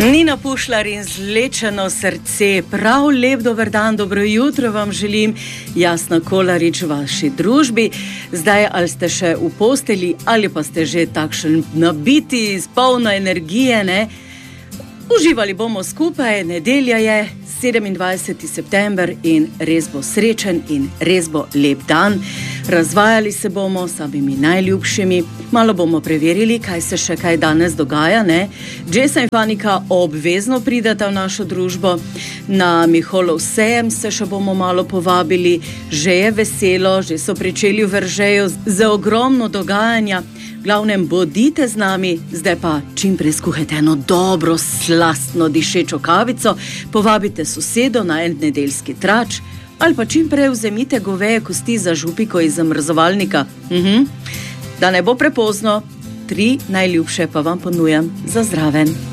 Nina Pušlar in zlečeno srce, prav lep dober dan, dobro jutro vam želim, Jasna Kolarič v vaši družbi. Zdaj, ali ste še v posteli, ali pa ste že takšen nabiti, polno energije, ne? Uživali bomo skupaj, nedelja je, 27. september in res bo srečen in res bo lep dan. Razvajali se bomo s samimi najljubšimi, malo bomo preverili, kaj se še kaj danes dogaja, ne? Jessa in Fanika obvezno prideta v našo družbo, na Miholov sejem se še bomo malo povabili, že je veselo, že so pričeli v Veržeju z ogromno dogajanja. V glavnem, bodite z nami, zdaj pa čim prej skuhajte eno dobro, slastno dišečo kavico, povabite sosedo na en nedeljski trač, ali pa čim prej vzemite goveje kosti za župiko iz zamrzovalnika. Da ne bo prepozno, 3 najljubše pa vam ponujam za zraven.